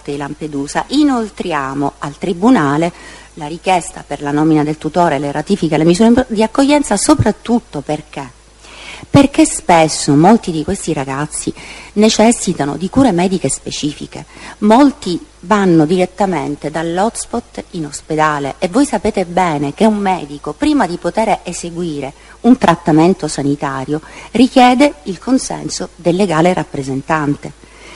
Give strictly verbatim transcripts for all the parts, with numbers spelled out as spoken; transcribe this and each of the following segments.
parte di Lampedusa, inoltriamo al Tribunale la richiesta per la nomina del tutore, le ratifiche e le misure di accoglienza, soprattutto perché? Perché spesso molti di questi ragazzi necessitano di cure mediche specifiche, molti vanno direttamente dall'hotspot in ospedale e voi sapete bene che un medico, prima di poter eseguire un trattamento sanitario, richiede il consenso del legale rappresentante.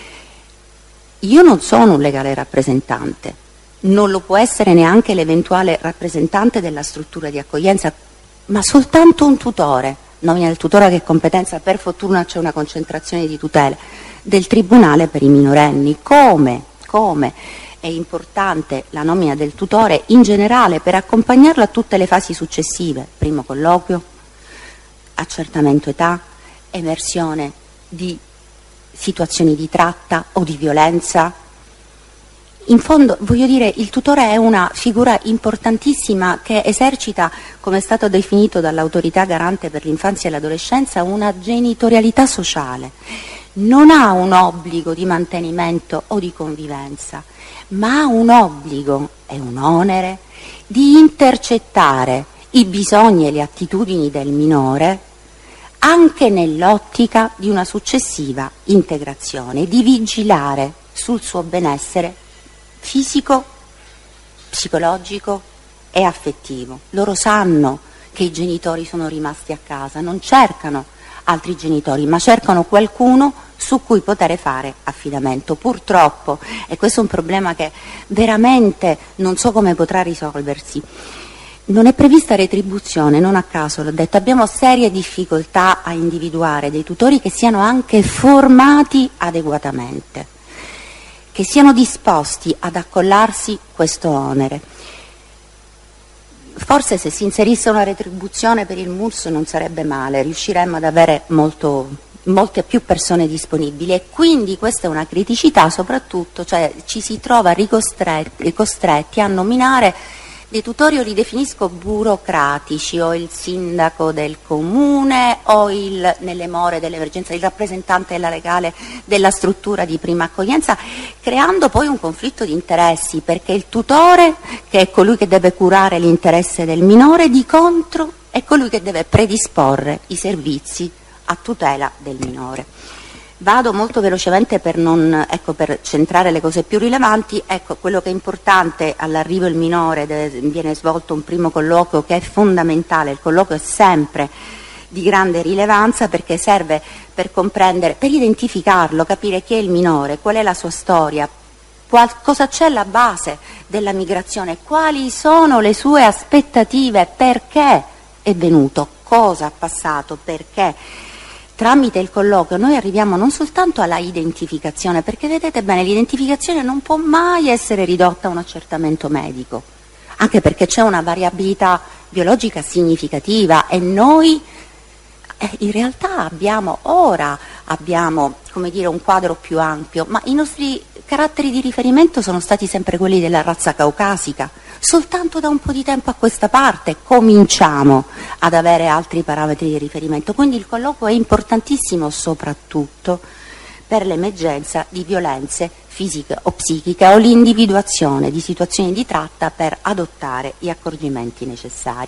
Io non sono un legale rappresentante, non lo può essere neanche l'eventuale rappresentante della struttura di accoglienza, ma soltanto un tutore. Nomina del tutore che competenza, per fortuna c'è una concentrazione di tutele del Tribunale per i minorenni. Come, come è importante la nomina del tutore in generale per accompagnarlo a tutte le fasi successive, primo colloquio, accertamento età, emersione di situazioni di tratta o di violenza. In fondo, voglio dire, il tutore è una figura importantissima che esercita, come è stato definito dall'autorità garante per l'infanzia e l'adolescenza, una genitorialità sociale. Non ha un obbligo di mantenimento o di convivenza, ma ha un obbligo e un onere di intercettare i bisogni e le attitudini del minore anche nell'ottica di una successiva integrazione, di vigilare sul suo benessere fisico, psicologico e affettivo. Loro sanno che i genitori sono rimasti a casa, non cercano altri genitori, ma cercano qualcuno su cui poter fare affidamento. Purtroppo, e questo è un problema che veramente non so come potrà risolversi, non è prevista retribuzione, non a caso l'ho detto, abbiamo serie difficoltà a individuare dei tutori che siano anche formati adeguatamente, che siano disposti ad accollarsi questo onere. Forse se si inserisse una retribuzione per il M U R S non sarebbe male, riusciremmo ad avere molto, molte più persone disponibili, e quindi questa è una criticità soprattutto, cioè ci si trova ricostretti, costretti a nominare dei tutori, io li definisco burocratici, o il sindaco del comune o il, nelle more dell'emergenza, il rappresentante della legale della struttura di prima accoglienza, creando poi un conflitto di interessi, perché il tutore, che è colui che deve curare l'interesse del minore, di contro è colui che deve predisporre i servizi a tutela del minore. Vado molto velocemente per, non, ecco, per centrare le cose più rilevanti. Ecco, quello che è importante: all'arrivo il minore deve, viene svolto un primo colloquio che è fondamentale. Il colloquio è sempre di grande rilevanza perché serve per comprendere, per identificarlo, capire chi è il minore, qual è la sua storia, qual, cosa c'è alla base della migrazione, quali sono le sue aspettative, perché è venuto, cosa ha passato, perché. Tramite il colloquio noi arriviamo non soltanto alla identificazione, perché vedete bene, l'identificazione non può mai essere ridotta a un accertamento medico, anche perché c'è una variabilità biologica significativa e noi eh, in realtà abbiamo ora abbiamo, come dire, un quadro più ampio, ma i nostri caratteri di riferimento sono stati sempre quelli della razza caucasica. Soltanto da un po' di tempo a questa parte cominciamo ad avere altri parametri di riferimento, quindi il colloquio è importantissimo soprattutto per l'emergenza di violenze fisiche o psichiche o l'individuazione di situazioni di tratta per adottare gli accorgimenti necessari.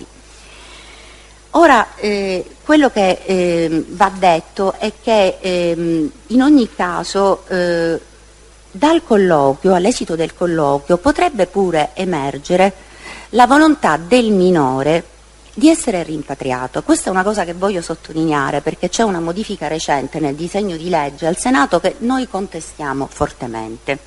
Ora, eh, quello che eh, va detto è che eh, in ogni caso eh, dal colloquio, all'esito del colloquio, potrebbe pure emergere la volontà del minore di essere rimpatriato. Questa è una cosa che voglio sottolineare perché c'è una modifica recente nel disegno di legge al Senato che noi contestiamo fortemente.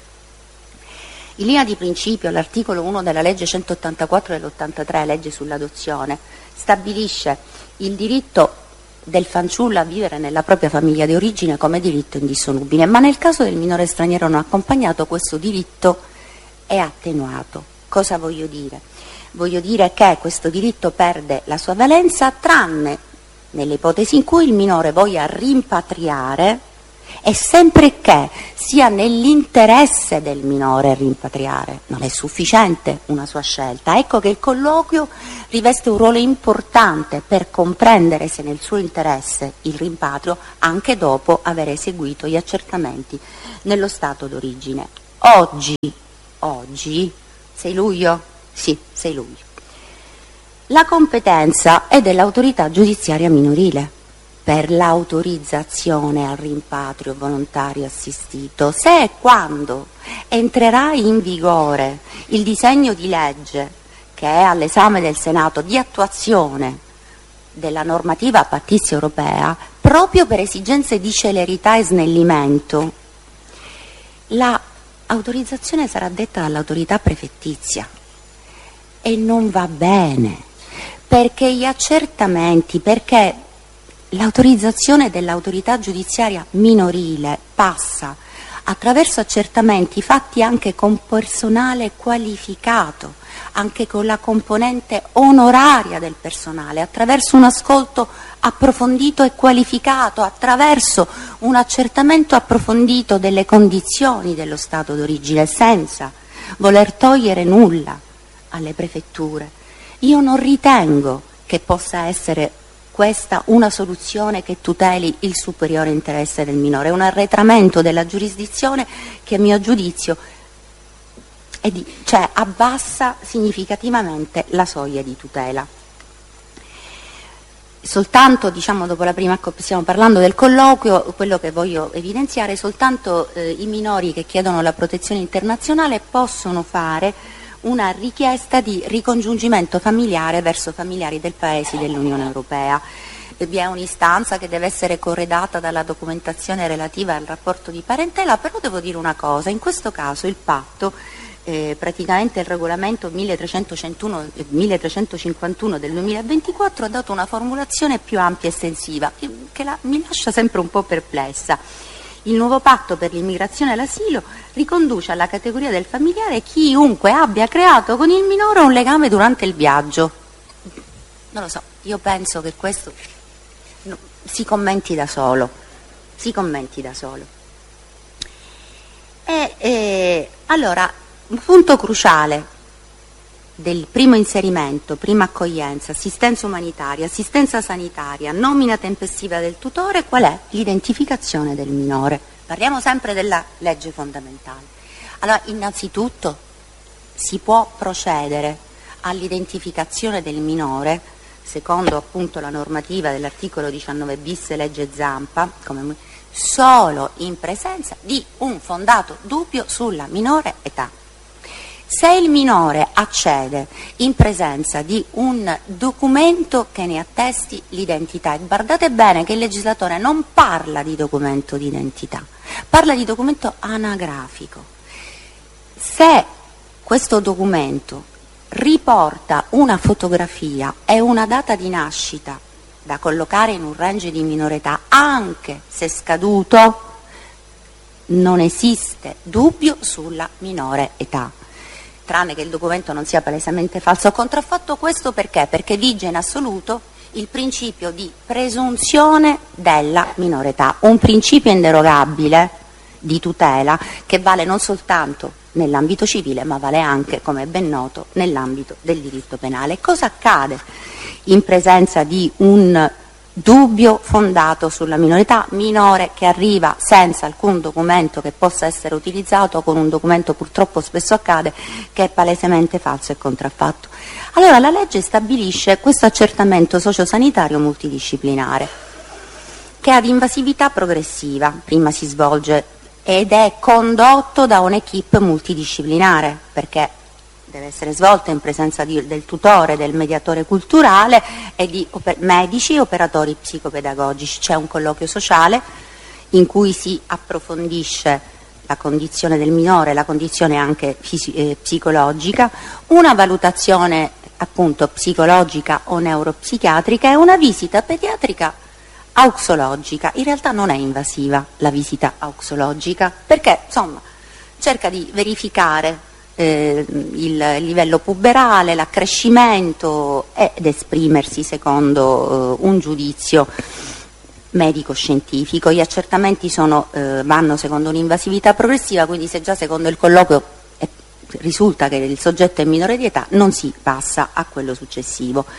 In linea di principio l'articolo uno della legge centottantaquattro dell'ottantatré, legge sull'adozione, stabilisce il diritto del fanciullo a vivere nella propria famiglia di origine come diritto indissolubile, ma nel caso del minore straniero non accompagnato questo diritto è attenuato. Cosa voglio dire? Voglio dire che questo diritto perde la sua valenza tranne nelle ipotesi in cui il minore voglia rimpatriare e sempre che sia nell'interesse del minore rimpatriare. Non è sufficiente una sua scelta. Ecco che il colloquio riveste un ruolo importante per comprendere se nel suo interesse il rimpatrio anche dopo aver eseguito gli accertamenti nello stato d'origine. Oggi, oggi, sei luglio? Sì, sei luglio. La competenza è dell'autorità giudiziaria minorile per l'autorizzazione al rimpatrio volontario assistito. Se e quando entrerà in vigore il disegno di legge che è all'esame del Senato di attuazione della normativa pattizia europea, proprio per esigenze di celerità e snellimento, l'autorizzazione sarà detta dall'autorità prefettizia e non va bene, perché gli accertamenti, perché l'autorizzazione dell'autorità giudiziaria minorile passa attraverso accertamenti fatti anche con personale qualificato, anche con la componente onoraria del personale, attraverso un ascolto approfondito e qualificato, attraverso un accertamento approfondito delle condizioni dello Stato d'origine, senza voler togliere nulla alle prefetture. Io non ritengo che possa essere questa una soluzione che tuteli il superiore interesse del minore, è un arretramento della giurisdizione che a mio giudizio è di, cioè, abbassa significativamente la soglia di tutela. Soltanto, diciamo, dopo la prima, stiamo parlando del colloquio, quello che voglio evidenziare, soltanto eh, i minori che chiedono la protezione internazionale possono fare una richiesta di ricongiungimento familiare verso familiari del Paese dell'Unione Europea. Vi è un'istanza che deve essere corredata dalla documentazione relativa al rapporto di parentela, però devo dire una cosa, in questo caso il patto, eh, praticamente il regolamento milletrecentocinquantuno del duemilaventiquattro ha dato una formulazione più ampia e estensiva, che la, mi lascia sempre un po' perplessa. Il nuovo patto per l'immigrazione e l'asilo riconduce alla categoria del familiare chiunque abbia creato con il minore un legame durante il viaggio. Non lo so, io penso che questo no, si commenti da solo, si commenti da solo. E, e, allora, un punto cruciale del primo inserimento, prima accoglienza, assistenza umanitaria, assistenza sanitaria, nomina tempestiva del tutore, qual è? L'identificazione del minore. Parliamo sempre della legge fondamentale. Allora, innanzitutto si può procedere all'identificazione del minore, secondo appunto la normativa dell'articolo diciannove bis legge Zampa, come, solo in presenza di un fondato dubbio sulla minore età. Se il minore accede in presenza di un documento che ne attesti l'identità, e guardate bene che il legislatore non parla di documento di identità, parla di documento anagrafico. Se questo documento riporta una fotografia e una data di nascita da collocare in un range di minore età, anche se scaduto, non esiste dubbio sulla minore età, tranne che il documento non sia palesemente falso o contraffatto. Questo perché? Perché vige in assoluto il principio di presunzione della minore età, un principio inderogabile di tutela che vale non soltanto nell'ambito civile, ma vale anche, come è ben noto, nell'ambito del diritto penale. Cosa accade in presenza di un dubbio fondato sulla minorità? Minore che arriva senza alcun documento che possa essere utilizzato, con un documento purtroppo spesso accade che è palesemente falso e contraffatto. Allora la legge stabilisce questo accertamento sociosanitario multidisciplinare che ad invasività progressiva, prima si svolge ed è condotto da un'equipe multidisciplinare, perché deve essere svolta in presenza di, del tutore, del mediatore culturale e di oper, medici e operatori psicopedagogici. C'è un colloquio sociale in cui si approfondisce la condizione del minore, la condizione anche fisi, eh, psicologica, una valutazione appunto psicologica o neuropsichiatrica e una visita pediatrica auxologica. In realtà non è invasiva la visita auxologica, perché insomma cerca di verificare Eh, il livello puberale, l'accrescimento ed esprimersi secondo eh, un giudizio medico-scientifico. Gli accertamenti sono, eh, vanno secondo un'invasività progressiva, quindi se già secondo il colloquio eh, risulta che il soggetto è minore di età, non si passa a quello successivo.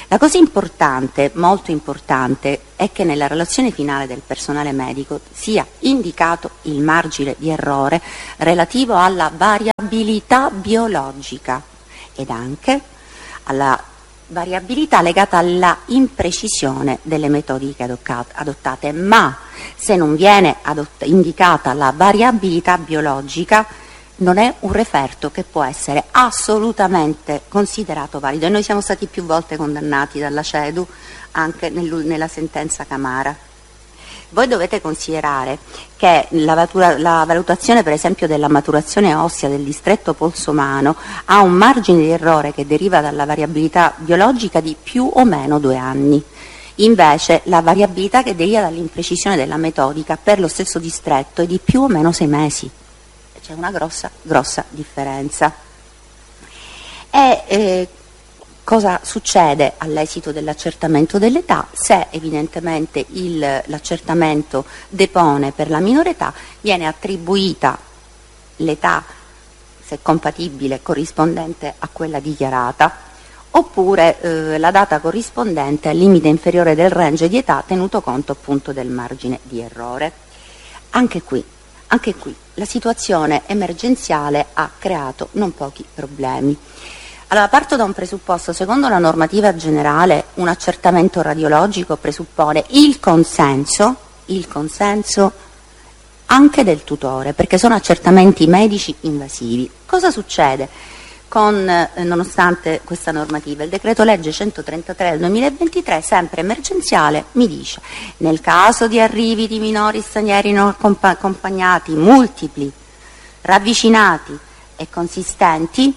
La cosa importante, molto importante, è che nella relazione finale del personale medico sia indicato il margine di errore relativo alla variabilità biologica ed anche alla variabilità legata alla imprecisione delle metodiche adottate, ma se non viene indicata la variabilità biologica non è un referto che può essere assolutamente considerato valido, e noi siamo stati più volte condannati dalla CEDU anche nella sentenza Camara. Voi dovete considerare che la, vatura, la valutazione per esempio della maturazione ossea del distretto polso-mano ha un margine di errore che deriva dalla variabilità biologica di più o meno due anni. Invece la variabilità che deriva dall'imprecisione della metodica per lo stesso distretto è di più o meno sei mesi. C'è una grossa, grossa differenza. E eh, cosa succede all'esito dell'accertamento dell'età? Se evidentemente l'accertamento depone per la minore età, viene attribuita l'età, se compatibile, corrispondente a quella dichiarata, oppure eh, la data corrispondente al limite inferiore del range di età, tenuto conto appunto del margine di errore. Anche qui, anche qui la situazione emergenziale ha creato non pochi problemi. Allora, parto da un presupposto: secondo la normativa generale un accertamento radiologico presuppone il consenso, il consenso anche del tutore, perché sono accertamenti medici invasivi. Cosa succede con, eh, nonostante questa normativa? Il decreto legge centotrentatré del duemilaventitré, sempre emergenziale, mi dice: nel caso di arrivi di minori stranieri non accompagnati, multipli, ravvicinati e consistenti,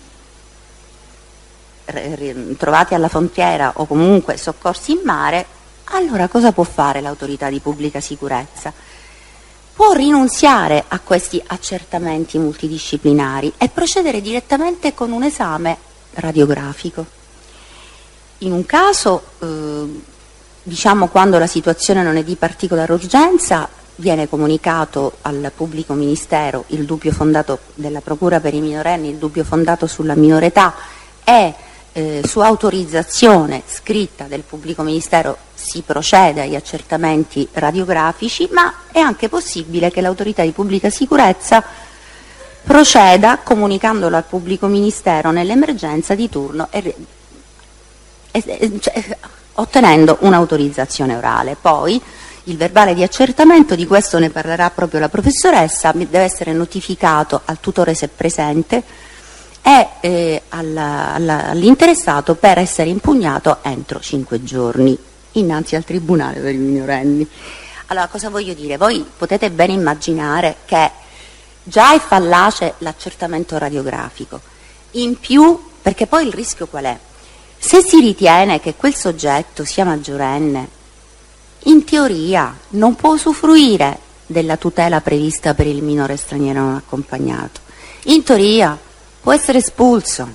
trovati alla frontiera o comunque soccorsi in mare, allora cosa può fare l'autorità di pubblica sicurezza? Può rinunziare a questi accertamenti multidisciplinari e procedere direttamente con un esame radiografico. In un caso, eh, diciamo quando la situazione non è di particolare urgenza, viene comunicato al pubblico ministero il dubbio fondato della procura per i minorenni, il dubbio fondato sulla minore età, e eh, su autorizzazione scritta del pubblico ministero si procede agli accertamenti radiografici, ma è anche possibile che l'autorità di pubblica sicurezza proceda comunicandolo al pubblico ministero nell'emergenza di turno e, e, e cioè, ottenendo un'autorizzazione orale. Poi il verbale di accertamento, di questo ne parlerà proprio la professoressa, deve essere notificato al tutore se presente e eh, all'interessato per essere impugnato entro cinque giorni innanzi al tribunale per i minorenni. Allora, cosa voglio dire? Voi potete ben immaginare che già è fallace l'accertamento radiografico, in più, perché poi il rischio qual è? Se si ritiene che quel soggetto sia maggiorenne, in teoria non può usufruire della tutela prevista per il minore straniero non accompagnato, in teoria può essere espulso,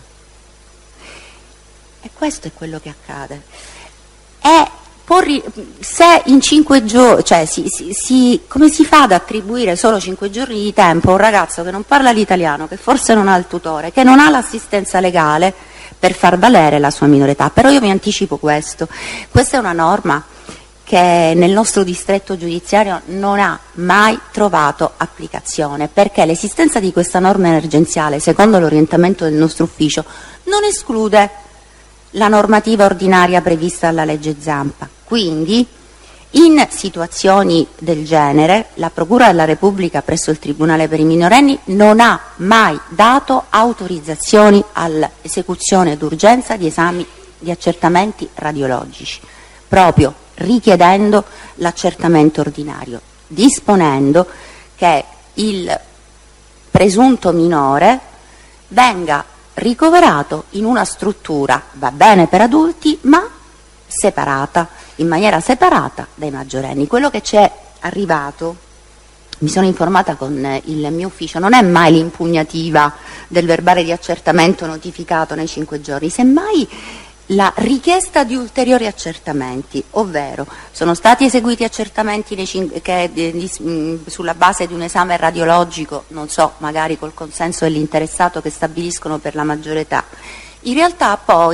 e questo è quello che accade. E se in cinque giorni, cioè si, si, si, come si fa ad attribuire solo cinque giorni di tempo a un ragazzo che non parla l'italiano, che forse non ha il tutore, che non ha l'assistenza legale per far valere la sua minore età? Però io vi anticipo questo: questa è una norma che nel nostro distretto giudiziario non ha mai trovato applicazione, perché l'esistenza di questa norma emergenziale, secondo l'orientamento del nostro ufficio, non esclude la normativa ordinaria prevista dalla legge Zampa. Quindi, in situazioni del genere, la Procura della Repubblica presso il Tribunale per i minorenni non ha mai dato autorizzazioni all'esecuzione d'urgenza di esami di accertamenti radiologici, proprio richiedendo l'accertamento ordinario, disponendo che il presunto minore venga ricoverato in una struttura, va bene per adulti, ma separata, in maniera separata dai maggiorenni. Quello che ci è arrivato, mi sono informata con il mio ufficio, non è mai l'impugnativa del verbale di accertamento notificato nei cinque giorni, semmai la richiesta di ulteriori accertamenti, ovvero sono stati eseguiti accertamenti nei cinque, che, di, di, sulla base di un esame radiologico, non so, magari col consenso dell'interessato, che stabiliscono per la maggiore età. In realtà poi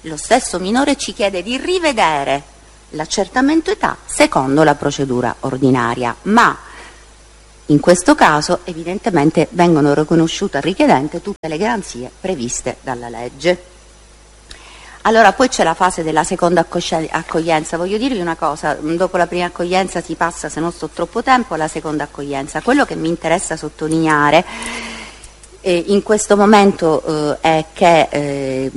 lo stesso minore ci chiede di rivedere l'accertamento età secondo la procedura ordinaria, ma in questo caso evidentemente vengono riconosciute al richiedente tutte le garanzie previste dalla legge. Allora poi c'è la fase della seconda accoglienza. Voglio dirvi una cosa, dopo la prima accoglienza si passa, se non sto troppo tempo, alla seconda accoglienza. Quello che mi interessa sottolineare eh, in questo momento eh, è che eh,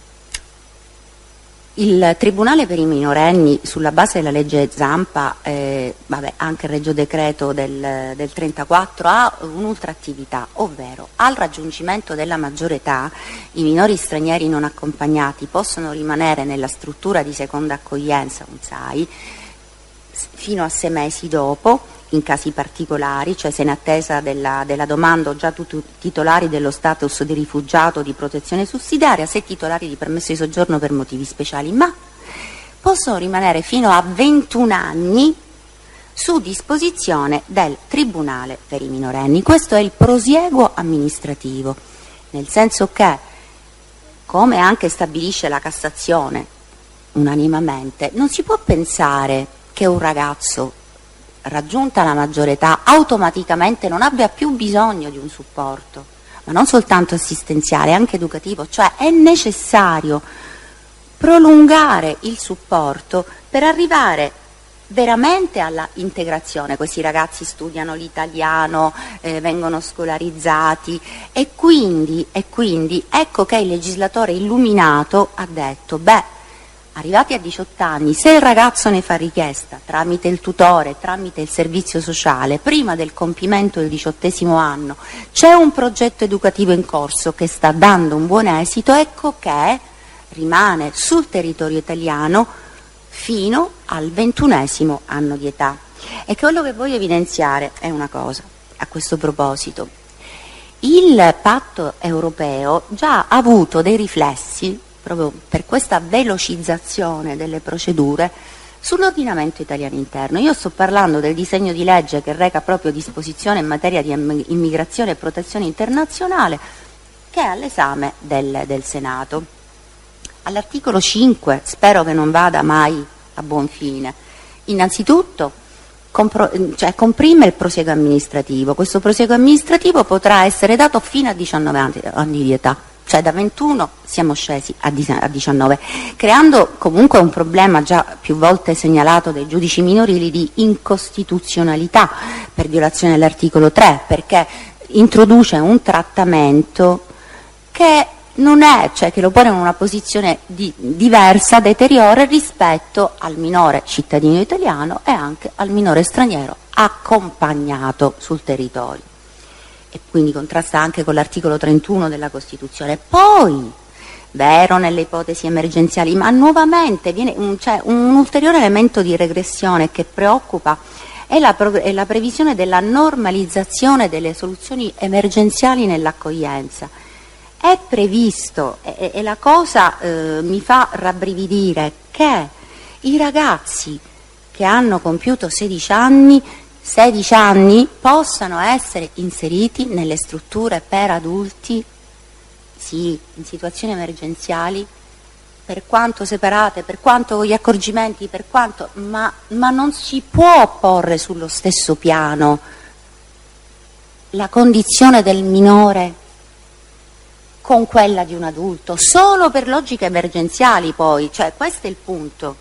il Tribunale per i minorenni, sulla base della legge Zampa, eh, vabbè, anche il Regio Decreto del, del trentaquattro, ha un'ultra attività, ovvero al raggiungimento della maggiore età i minori stranieri non accompagnati possono rimanere nella struttura di seconda accoglienza, un S A I, fino a sei mesi dopo, in casi particolari, cioè se in attesa della, della domanda o già tutti titolari dello status di rifugiato o di protezione sussidiaria, se titolari di permesso di soggiorno per motivi speciali, ma possono rimanere fino a ventuno anni su disposizione del Tribunale per i minorenni. Questo è il prosieguo amministrativo, nel senso che, come anche stabilisce la Cassazione unanimemente, non si può pensare che un ragazzo raggiunta la maggiore età automaticamente non abbia più bisogno di un supporto, ma non soltanto assistenziale, anche educativo, cioè è necessario prolungare il supporto per arrivare veramente alla integrazione. Questi ragazzi studiano l'italiano, eh, vengono scolarizzati e quindi, e quindi ecco che il legislatore illuminato ha detto, beh, arrivati a diciotto anni, se il ragazzo ne fa richiesta tramite il tutore, tramite il servizio sociale, prima del compimento del diciottesimo anno, c'è un progetto educativo in corso che sta dando un buon esito, ecco che rimane sul territorio italiano fino al ventunesimo anno di età. E quello che voglio evidenziare è una cosa a questo proposito. Il patto europeo già ha avuto dei riflessi proprio per questa velocizzazione delle procedure sull'ordinamento italiano interno. Io sto parlando del disegno di legge che reca proprio disposizione in materia di immigrazione e protezione internazionale, che è all'esame del, del Senato. All'articolo cinque, spero che non vada mai a buon fine, innanzitutto compro, cioè, comprime il prosieguo amministrativo. Questo prosieguo amministrativo potrà essere dato fino a diciannove anni, anni di età. Cioè da ventuno siamo scesi a diciannove, creando comunque un problema già più volte segnalato dai giudici minorili di incostituzionalità per violazione dell'articolo tre, perché introduce un trattamento che non è, cioè che lo pone in una posizione di, diversa, deteriore rispetto al minore cittadino italiano e anche al minore straniero accompagnato sul territorio. E quindi contrasta anche con l'articolo trentuno della Costituzione. Poi, vero nelle ipotesi emergenziali, ma nuovamente viene un, cioè, un ulteriore elemento di regressione che preoccupa è la, è la previsione della normalizzazione delle soluzioni emergenziali nell'accoglienza. È previsto, e, e la cosa eh, mi fa rabbrividire, che i ragazzi che hanno compiuto sedici anni sedici anni possano essere inseriti nelle strutture per adulti, sì, in situazioni emergenziali, per quanto separate, per quanto con gli accorgimenti, per quanto, ma, ma non si può porre sullo stesso piano la condizione del minore con quella di un adulto, solo per logiche emergenziali poi, cioè questo è il punto.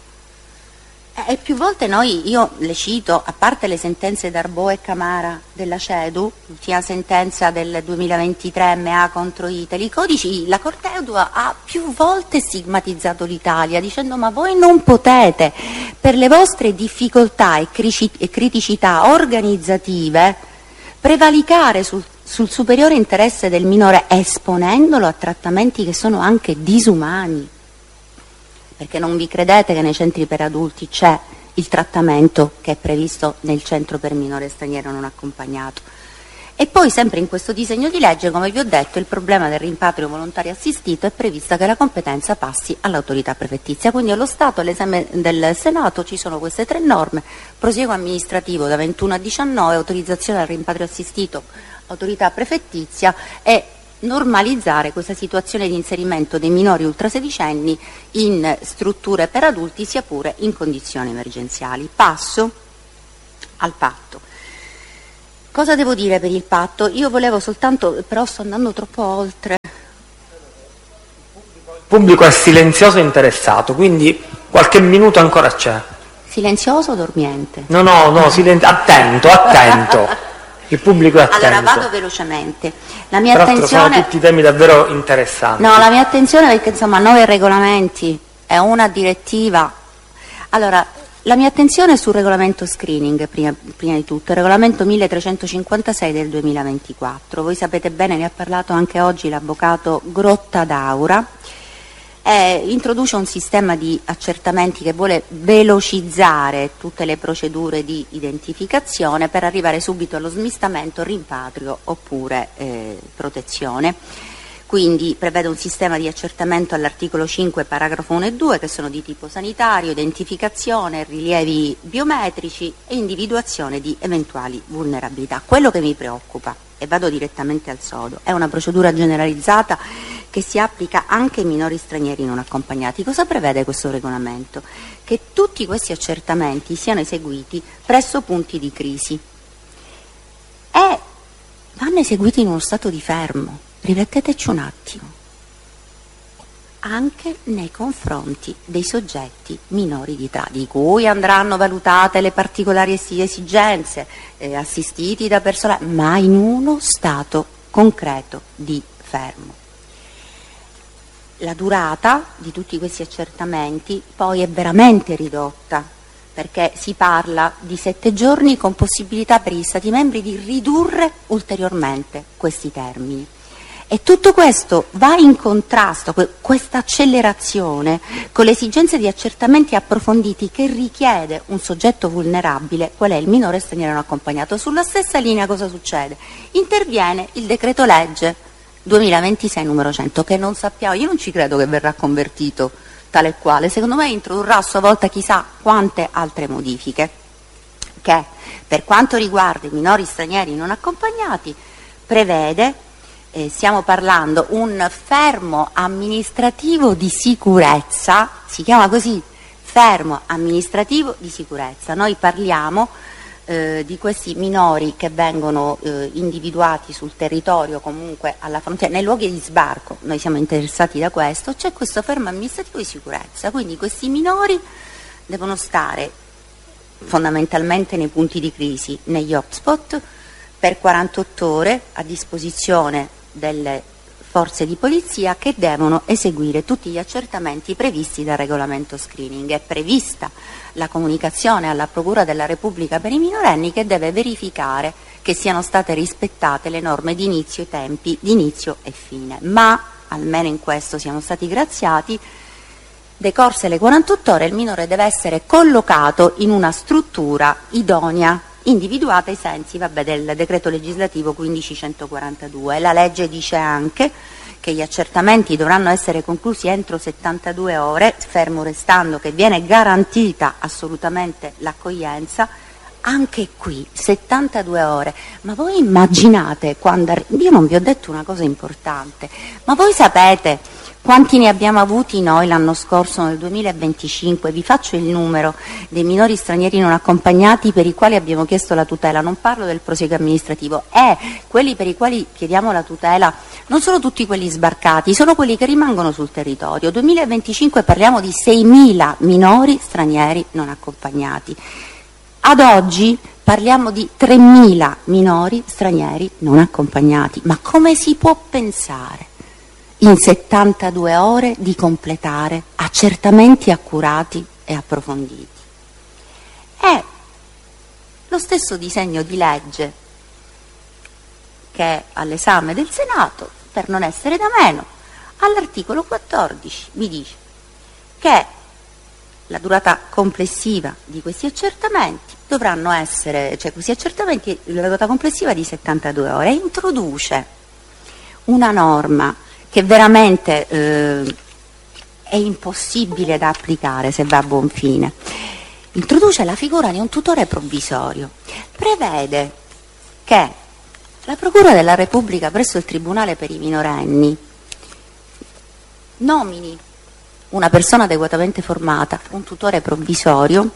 E più volte noi, io le cito, a parte le sentenze d'Arbò e Camara della CEDU, l'ultima sentenza del duemilaventitré M A contro Italy, i codici, la Corte E U D ha più volte stigmatizzato l'Italia dicendo ma voi non potete, per le vostre difficoltà e criticità organizzative, prevalicare sul, sul superiore interesse del minore esponendolo a trattamenti che sono anche disumani. Perché non vi credete che nei centri per adulti c'è il trattamento che è previsto nel centro per minore straniero non accompagnato. E poi sempre in questo disegno di legge, come vi ho detto, il problema del rimpatrio volontario assistito è prevista che la competenza passi all'autorità prefettizia, quindi allo Stato all'esame del Senato ci sono queste tre norme: prosieguo amministrativo da ventuno a diciannove, autorizzazione al rimpatrio assistito, autorità prefettizia e normalizzare questa situazione di inserimento dei minori ultrasedicenni in strutture per adulti, sia pure in condizioni emergenziali. Passo al patto. Cosa devo dire per il patto? Io volevo soltanto, però sto andando troppo oltre. Il pubblico è silenzioso e interessato, quindi qualche minuto ancora c'è. Silenzioso o dormiente? No, no, no, silen- attento, attento. Il pubblico è attento. Allora vado velocemente. La mia Tra l'altro attenzione... sono tutti temi davvero interessanti. No, la mia attenzione perché insomma nove regolamenti e una direttiva. Allora, la mia attenzione è sul regolamento screening, prima, prima di tutto, il regolamento milletrecentocinquantasei del duemilaventiquattro. Voi sapete bene, ne ha parlato anche oggi l'avvocato Grottadaura. Eh, introduce un sistema di accertamenti che vuole velocizzare tutte le procedure di identificazione per arrivare subito allo smistamento, rimpatrio oppure eh, protezione. Quindi prevede un sistema di accertamento all'articolo cinque, paragrafo uno e due, che sono di tipo sanitario, identificazione, rilievi biometrici e individuazione di eventuali vulnerabilità. Quello che mi preoccupa, e vado direttamente al sodo, è una procedura generalizzata che si applica anche ai minori stranieri non accompagnati. Cosa prevede questo regolamento? Che tutti questi accertamenti siano eseguiti presso punti di crisi e vanno eseguiti in uno stato di fermo. Rifletteteci un attimo, anche nei confronti dei soggetti minori di età, di cui andranno valutate le particolari esigenze, eh, assistiti da personale, ma in uno stato concreto di fermo. La durata di tutti questi accertamenti poi è veramente ridotta, perché si parla di sette giorni con possibilità per gli Stati membri di ridurre ulteriormente questi termini. E tutto questo va in contrasto, questa accelerazione, con le esigenze di accertamenti approfonditi che richiede un soggetto vulnerabile, qual è il minore straniero non accompagnato. Sulla stessa linea cosa succede? Interviene il decreto legge duemilaventisei numero cento, che non sappiamo, io non ci credo che verrà convertito tale e quale, secondo me introdurrà a sua volta chissà quante altre modifiche, che per quanto riguarda i minori stranieri non accompagnati prevede, Eh, stiamo parlando, un fermo amministrativo di sicurezza, si chiama così, fermo amministrativo di sicurezza. Noi parliamo eh, di questi minori che vengono eh, individuati sul territorio, comunque alla frontiera, nei luoghi di sbarco, noi siamo interessati da questo, c'è questo fermo amministrativo di sicurezza, quindi questi minori devono stare fondamentalmente nei punti di crisi, negli hotspot, per quarantotto ore a disposizione delle forze di polizia che devono eseguire tutti gli accertamenti previsti dal regolamento screening. È prevista la comunicazione alla Procura della Repubblica per i minorenni, che deve verificare che siano state rispettate le norme di inizio, i tempi di inizio e fine, ma almeno in questo siamo stati graziati. Decorse le quarantotto ore il minore deve essere collocato in una struttura idonea, individuata ai sensi vabbè, del decreto legislativo quindicicentoquarantadue. La legge dice anche che gli accertamenti dovranno essere conclusi entro settantadue ore, fermo restando che viene garantita assolutamente l'accoglienza. Anche qui settantadue ore, ma voi immaginate quando arri- io non vi ho detto una cosa importante, ma voi sapete quanti ne abbiamo avuti noi l'anno scorso nel duemilaventicinque? Vi faccio il numero dei minori stranieri non accompagnati per i quali abbiamo chiesto la tutela, non parlo del prosieguo amministrativo, e quelli per i quali chiediamo la tutela non sono tutti quelli sbarcati, sono quelli che rimangono sul territorio. duemilaventicinque parliamo di seimila minori stranieri non accompagnati. Ad oggi parliamo di tremila minori stranieri non accompagnati. Ma come si può pensare in settantadue ore di completare accertamenti accurati e approfonditi? È lo stesso disegno di legge che è all'esame del Senato, per non essere da meno, all'articolo quattordici mi dice che la durata complessiva di questi accertamenti dovranno essere, cioè questi accertamenti, la durata complessiva di settantadue ore, e introduce una norma che veramente eh, è impossibile da applicare se va a buon fine. Introduce la figura di un tutore provvisorio, prevede che la Procura della Repubblica presso il Tribunale per i minorenni nomini una persona adeguatamente formata, un tutore provvisorio,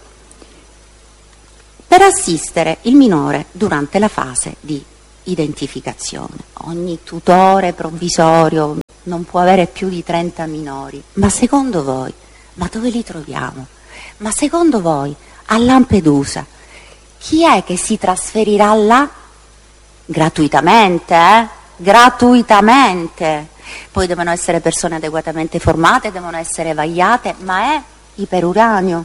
per assistere il minore durante la fase di identificazione. Ogni tutore provvisorio non può avere più di trenta minori. Ma secondo voi, ma dove li troviamo? Ma secondo voi, a Lampedusa, chi è che si trasferirà là? Gratuitamente, eh? Gratuitamente. Poi devono essere persone adeguatamente formate, devono essere vagliate, ma è iperuranio.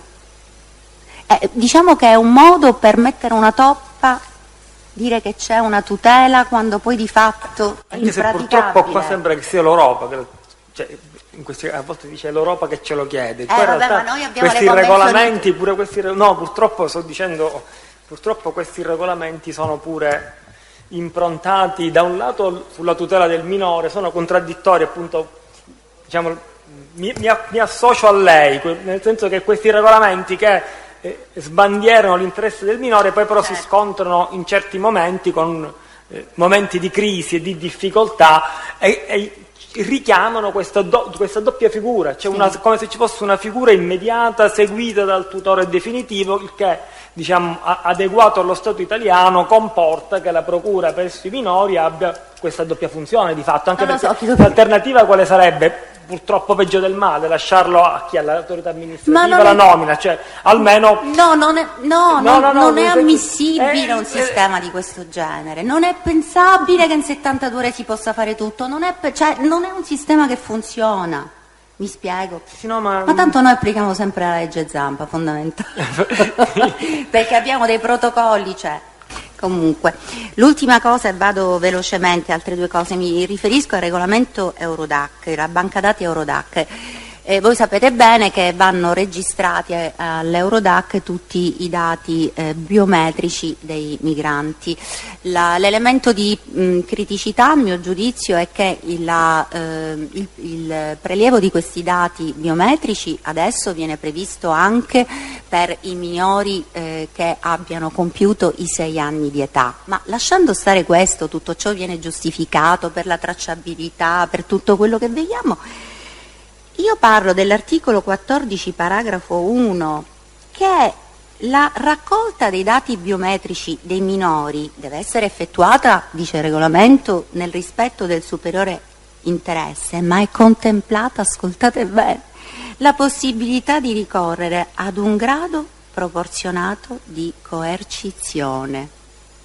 Eh, diciamo che è un modo per mettere una toppa, dire che c'è una tutela quando poi di fatto è anche se purtroppo qua sembra che sia l'Europa che, cioè, in questi, a volte dice l'Europa che ce lo chiede. Eh, vabbè, realtà, ma noi abbiamo questi le regolamenti pure questi no purtroppo sto dicendo purtroppo questi regolamenti sono pure improntati da un lato sulla tutela del minore, sono contraddittori, appunto, diciamo, mi, mi, mi associo a lei, nel senso che questi regolamenti che eh, sbandierano l'interesse del minore poi però certo. si scontrano in certi momenti con eh, momenti di crisi e di difficoltà e, e richiamano questa, do, questa doppia figura, cioè sì. una, come se ci fosse una figura immediata seguita dal tutore definitivo, il che diciamo adeguato allo Stato italiano comporta che la procura presso i minori abbia questa doppia funzione di fatto, anche no, perché so, l'alternativa quale sarebbe? Purtroppo peggio del male, lasciarlo a chi? All'autorità amministrativa la è... nomina, cioè almeno no, non è, no, no, no, no, non è ammissibile è, un sistema è... di questo genere, non è pensabile che in settantadue ore si possa fare tutto, non è, cioè, non è un sistema che funziona. Mi spiego? Sì, no, ma... ma tanto noi applichiamo sempre la legge Zampa, fondamentale, perché abbiamo dei protocolli, cioè. Comunque, l'ultima cosa, e vado velocemente, altre due cose, mi riferisco al regolamento Eurodac, la banca dati Eurodac. Eh, voi sapete bene che vanno registrati all'Eurodac tutti i dati eh, biometrici dei migranti. La, l'elemento di mh, criticità, a mio giudizio, è che il, la, eh, il, il prelievo di questi dati biometrici adesso viene previsto anche per i minori eh, che abbiano compiuto i sei anni di età, ma lasciando stare questo, tutto ciò viene giustificato per la tracciabilità, per tutto quello che vediamo. Io parlo dell'articolo quattordici paragrafo uno, che la raccolta dei dati biometrici dei minori deve essere effettuata, dice il regolamento, nel rispetto del superiore interesse, ma è contemplata, ascoltate bene, la possibilità di ricorrere ad un grado proporzionato di coercizione,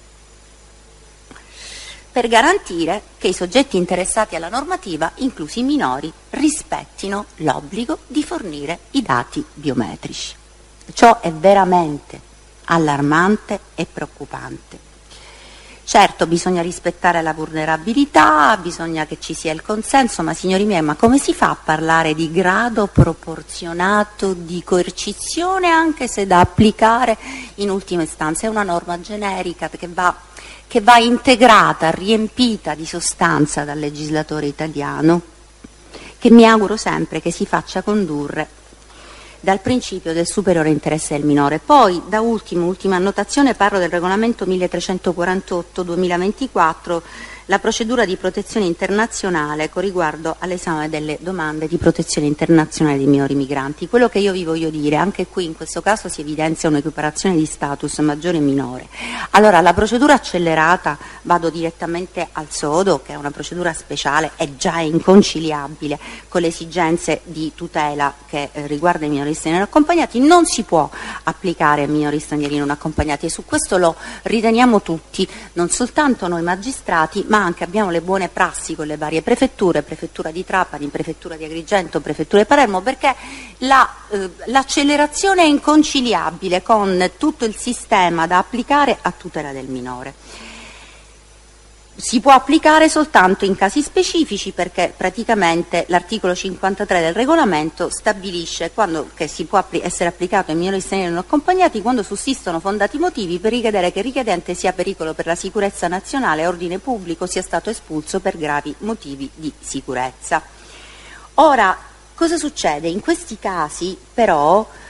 per garantire che i soggetti interessati alla normativa, inclusi i minori, rispettino l'obbligo di fornire i dati biometrici. Ciò è veramente allarmante e preoccupante. Certo, bisogna rispettare la vulnerabilità, bisogna che ci sia il consenso, ma signori miei, ma come si fa a parlare di grado proporzionato di coercizione, anche se da applicare in ultima istanza? È una norma generica che va che va integrata, riempita di sostanza dal legislatore italiano, che mi auguro sempre che si faccia condurre dal principio del superiore interesse del minore. Poi, da ultimo, ultima annotazione, parlo del regolamento milletrecentoquarantotto duemilaventiquattro, la procedura di protezione internazionale con riguardo all'esame delle domande di protezione internazionale dei minori migranti. Quello che io vi voglio dire, anche qui in questo caso si evidenzia un'equiparazione di status maggiore e minore. Allora, la procedura accelerata, vado direttamente al sodo, che è una procedura speciale, è già inconciliabile con le esigenze di tutela che eh, riguarda i minori stranieri non accompagnati, non si può applicare ai minori stranieri non accompagnati e su questo lo riteniamo tutti, non soltanto noi magistrati, ma anche abbiamo le buone prassi con le varie prefetture, prefettura di Trapani, prefettura di Agrigento, prefettura di Palermo, perché la, eh, l'accelerazione è inconciliabile con tutto il sistema da applicare a tutela del minore. Si può applicare soltanto in casi specifici, perché praticamente l'articolo cinquantatré del regolamento stabilisce quando, che si può appli- essere applicato ai minori stranieri non accompagnati quando sussistono fondati motivi per richiedere che il richiedente sia pericolo per la sicurezza nazionale e ordine pubblico, sia stato espulso per gravi motivi di sicurezza. Ora, cosa succede? In questi casi però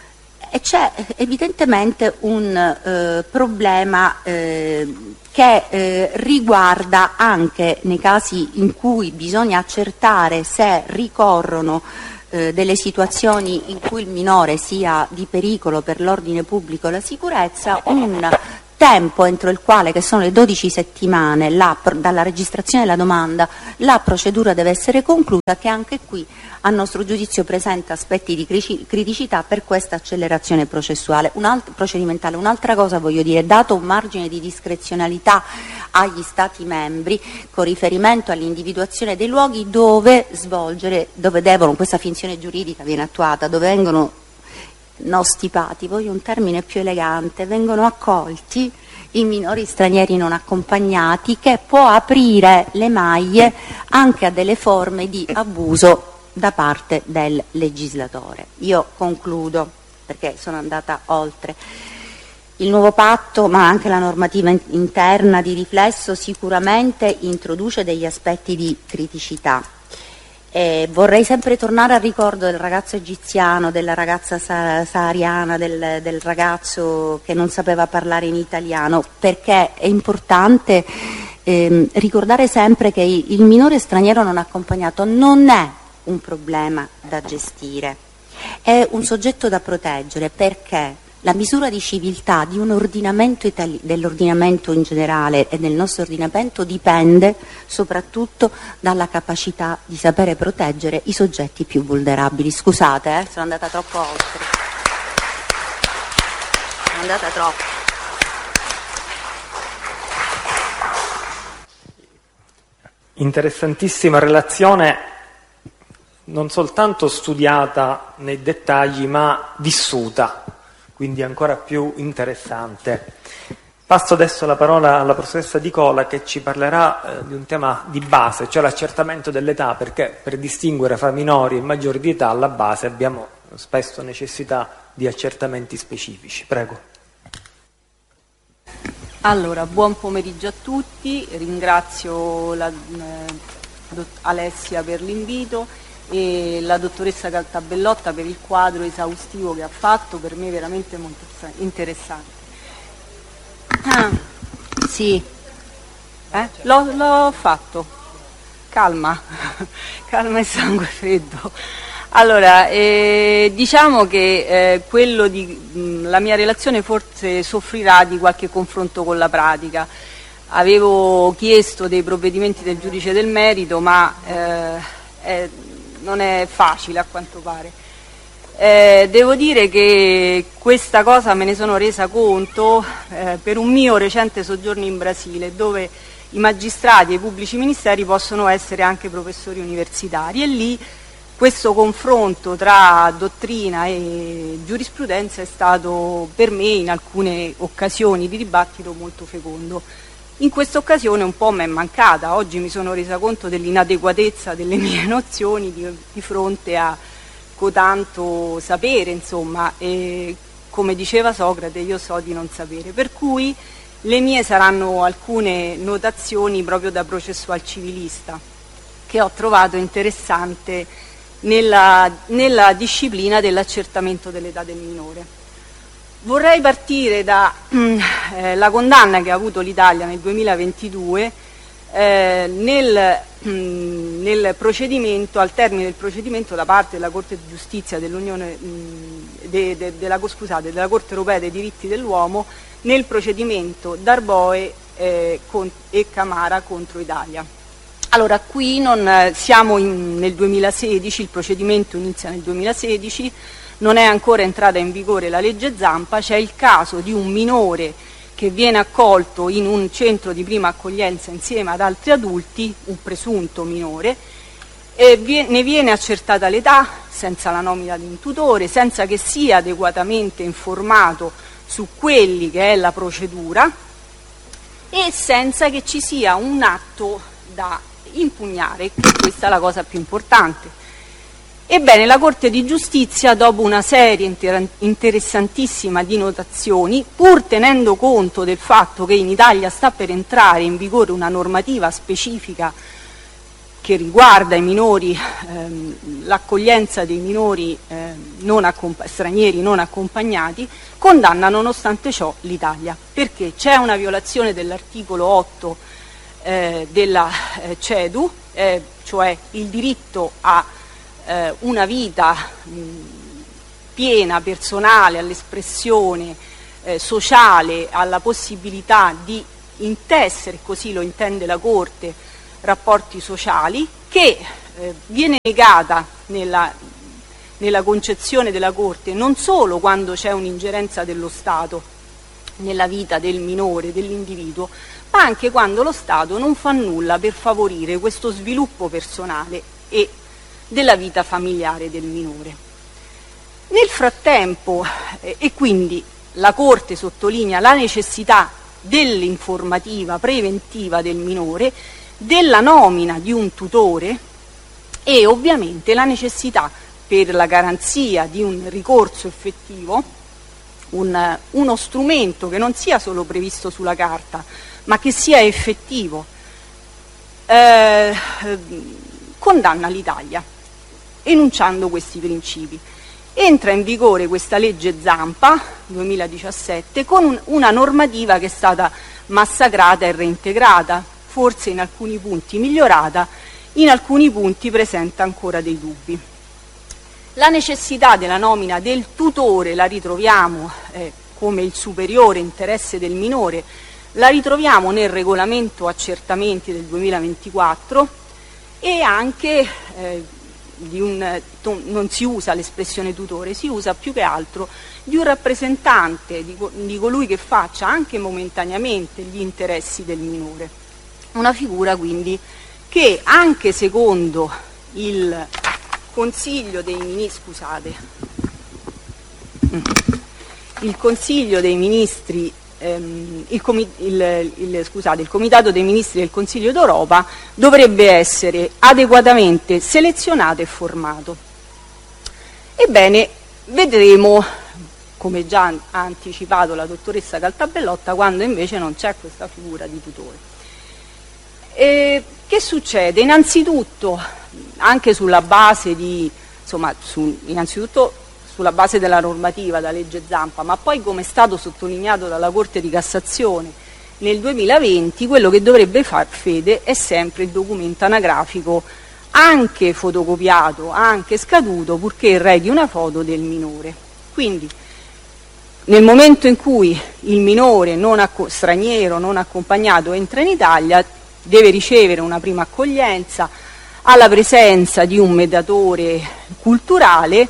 E c'è evidentemente un eh, problema eh, che eh, riguarda anche nei casi in cui bisogna accertare se ricorrono eh, delle situazioni in cui il minore sia di pericolo per l'ordine pubblico e la sicurezza, un tempo entro il quale, che sono le dodici settimane la, dalla registrazione della domanda, la procedura deve essere conclusa, che anche qui a nostro giudizio presenta aspetti di criticità per questa accelerazione processuale. Un'altra, procedimentale. Un'altra cosa voglio dire, dato un margine di discrezionalità agli Stati membri con riferimento all'individuazione dei luoghi dove svolgere, dove devono, questa finzione giuridica viene attuata, dove vengono no stipati, voglio un termine più elegante, vengono accolti i minori stranieri non accompagnati, che può aprire le maglie anche a delle forme di abuso da parte del legislatore. Io concludo, perché sono andata oltre. Il nuovo patto, ma anche la normativa interna di riflesso, sicuramente introduce degli aspetti di criticità. Eh, vorrei sempre tornare al ricordo del ragazzo egiziano, della ragazza sahariana, del, del ragazzo che non sapeva parlare in italiano, perché è importante ehm, ricordare sempre che il minore straniero non accompagnato non è un problema da gestire, è un soggetto da proteggere, perché la misura di civiltà di un ordinamento itali- dell'ordinamento in generale e del nostro ordinamento dipende soprattutto dalla capacità di sapere proteggere i soggetti più vulnerabili. Scusate, eh, sono andata troppo oltre. Sono andata troppo. Interessantissima relazione, non soltanto studiata nei dettagli, ma vissuta, quindi ancora più interessante. Passo adesso la parola alla professoressa Di Cola, che ci parlerà eh, di un tema di base, cioè l'accertamento dell'età, perché per distinguere fra minori e maggiori di età alla base abbiamo spesso necessità di accertamenti specifici. Prego. Allora, buon pomeriggio a tutti, ringrazio la, eh, Alessia per l'invito e la dottoressa Caltabellotta per il quadro esaustivo che ha fatto, per me veramente molto interessante. Ah, sì, eh? l'ho, l'ho fatto, calma, calma e sangue freddo. Allora, eh, diciamo che eh, quello di, mh, la mia relazione forse soffrirà di qualche confronto con la pratica. Avevo chiesto dei provvedimenti del giudice del merito, ma eh, è, non è facile a quanto pare. Eh, devo dire che questa cosa me ne sono resa conto eh, per un mio recente soggiorno in Brasile, dove i magistrati e i pubblici ministeri possono essere anche professori universitari, e lì questo confronto tra dottrina e giurisprudenza è stato per me in alcune occasioni di dibattito molto fecondo. In questa occasione un po' mi è mancata, oggi mi sono resa conto dell'inadeguatezza delle mie nozioni di, di fronte a cotanto sapere, insomma, e come diceva Socrate, io so di non sapere, per cui le mie saranno alcune notazioni proprio da processual civilista che ho trovato interessante nella, nella disciplina dell'accertamento dell'età del minore. Vorrei partire dalla eh, condanna che ha avuto l'Italia nel duemilaventidue eh, nel, mh, nel procedimento, al termine del procedimento da parte della Corte di Giustizia dell'Unione, mh, de, de, della, scusate, della Corte Europea dei Diritti dell'Uomo nel procedimento Darboe eh, con, e Camara contro Italia. Allora, qui non siamo in, nel duemilasedici, il procedimento inizia nel duemilasedici, non è ancora entrata in vigore la legge Zampa, c'è il caso di un minore che viene accolto in un centro di prima accoglienza insieme ad altri adulti, un presunto minore, e ne viene accertata l'età senza la nomina di un tutore, senza che sia adeguatamente informato su quelli che è la procedura e senza che ci sia un atto da impugnare, questa è la cosa più importante. Ebbene, la Corte di Giustizia, dopo una serie inter- interessantissima di notazioni, pur tenendo conto del fatto che in Italia sta per entrare in vigore una normativa specifica che riguarda i minori, ehm, l'accoglienza dei minori ehm, non stranieri non accompagnati, condanna nonostante ciò l'Italia, perché c'è una violazione dell'articolo otto eh, della eh, CEDU, eh, cioè il diritto a eh, una vita mh, piena, personale, all'espressione eh, sociale, alla possibilità di intessere, così lo intende la Corte, rapporti sociali, che eh, viene negata nella, nella concezione della Corte non solo quando c'è un'ingerenza dello Stato nella vita del minore, dell'individuo, ma anche quando lo Stato non fa nulla per favorire questo sviluppo personale e della vita familiare del minore. Nel frattempo, eh, e quindi la Corte sottolinea la necessità dell'informativa preventiva del minore, della nomina di un tutore e ovviamente la necessità per la garanzia di un ricorso effettivo, un, uno strumento che non sia solo previsto sulla carta ma che sia effettivo, eh, condanna l'Italia enunciando questi principi. Entra in vigore questa legge Zampa duemiladiciassette con un, una normativa che è stata massacrata e reintegrata, forse in alcuni punti migliorata, in alcuni punti presenta ancora dei dubbi. La necessità della nomina del tutore la ritroviamo eh, come il superiore interesse del minore, la ritroviamo nel regolamento accertamenti del duemilaventiquattro e anche eh, di un, non si usa l'espressione tutore, si usa più che altro di un rappresentante, di, di colui che faccia anche momentaneamente gli interessi del minore. Una figura quindi che anche secondo il Consiglio dei Ministri, scusate, il Consiglio dei Ministri, ehm, il, comi, il, il, scusate, il Comitato dei Ministri del Consiglio d'Europa dovrebbe essere adeguatamente selezionato e formato. Ebbene, vedremo, come già ha anticipato la dottoressa Caltabellotta, quando invece non c'è questa figura di tutore. E che succede? Innanzitutto, anche sulla base di, insomma, su, innanzitutto sulla base della normativa, da legge Zampa, ma poi come è stato sottolineato dalla Corte di Cassazione nel duemilaventi, quello che dovrebbe far fede è sempre il documento anagrafico, anche fotocopiato, anche scaduto, purché rechi una foto del minore. Quindi, nel momento in cui il minore non straniero non accompagnato entra in Italia, deve ricevere una prima accoglienza alla presenza di un mediatore culturale,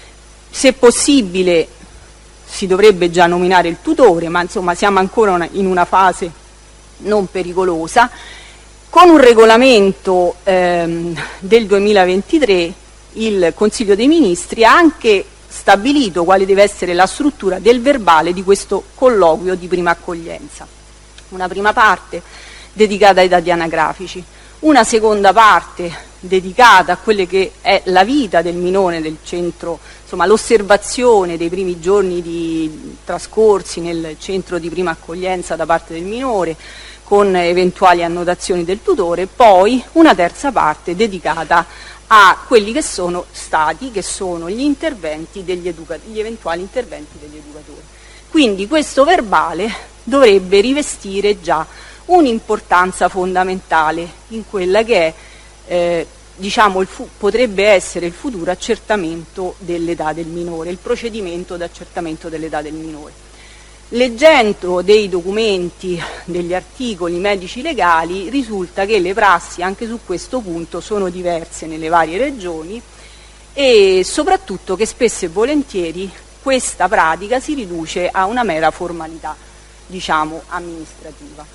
se possibile si dovrebbe già nominare il tutore, ma insomma siamo ancora una, in una fase non pericolosa. Con un regolamento ehm, del duemilaventitré il Consiglio dei Ministri ha anche stabilito quale deve essere la struttura del verbale di questo colloquio di prima accoglienza. Una prima parte dedicata ai dati anagrafici, una seconda parte dedicata a quelle che è la vita del minore del centro, insomma l'osservazione dei primi giorni di trascorsi nel centro di prima accoglienza da parte del minore, con eventuali annotazioni del tutore, poi una terza parte dedicata a quelli che sono stati, che sono gli interventi degli educatori, gli eventuali interventi degli educatori. Quindi questo verbale dovrebbe rivestire già un'importanza fondamentale in quella che è, eh, diciamo, il fu- potrebbe essere il futuro accertamento dell'età del minore, il procedimento d'accertamento dell'età del minore. Leggendo dei documenti, degli articoli medici legali, risulta che le prassi anche su questo punto sono diverse nelle varie regioni e soprattutto che spesso e volentieri questa pratica si riduce a una mera formalità, diciamo, amministrativa.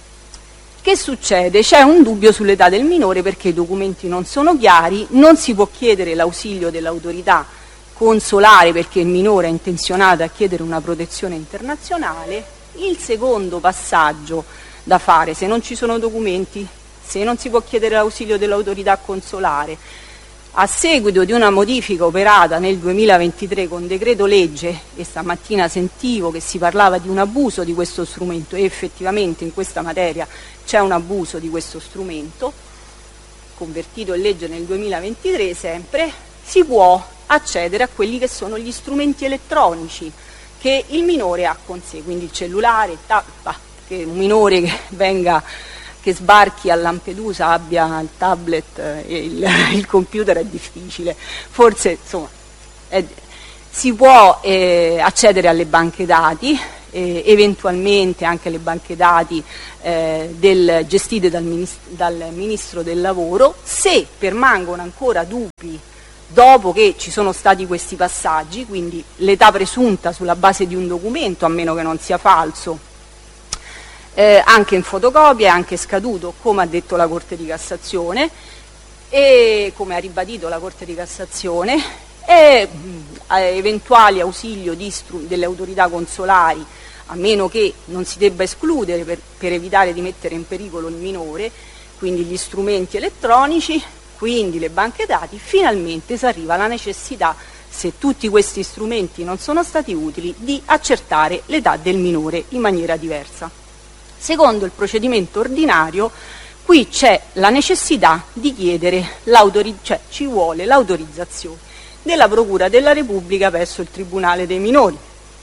Che succede? C'è un dubbio sull'età del minore perché i documenti non sono chiari, non si può chiedere l'ausilio dell'autorità consolare perché il minore è intenzionato a chiedere una protezione internazionale. Il secondo passaggio da fare, se non ci sono documenti, se non si può chiedere l'ausilio dell'autorità consolare, a seguito di una modifica operata nel duemilaventitré con decreto legge, e stamattina sentivo che si parlava di un abuso di questo strumento e effettivamente in questa materia c'è un abuso di questo strumento, convertito in legge nel duemilaventitré sempre, si può accedere a quelli che sono gli strumenti elettronici che il minore ha con sé, quindi il cellulare, il tab- bah, che un minore che venga, che sbarchi a Lampedusa abbia il tablet e il, il computer è difficile, forse insomma è, si può eh, accedere alle banche dati, eh, eventualmente anche alle banche dati eh, del, gestite dal, minist- dal Ministro del Lavoro. Se permangono ancora dubbi dopo che ci sono stati questi passaggi, quindi l'età presunta sulla base di un documento, a meno che non sia falso, eh, anche in fotocopia, è anche scaduto, come ha detto la Corte di Cassazione e come ha ribadito la Corte di Cassazione, e mh, eventuali ausilio di stru- delle autorità consolari, a meno che non si debba escludere per, per evitare di mettere in pericolo il minore, quindi gli strumenti elettronici, quindi le banche dati, finalmente si arriva alla necessità, se tutti questi strumenti non sono stati utili, di accertare l'età del minore in maniera diversa. Secondo il procedimento ordinario, qui c'è la necessità di chiedere, cioè ci vuole l'autorizzazione della Procura della Repubblica presso il Tribunale dei minori,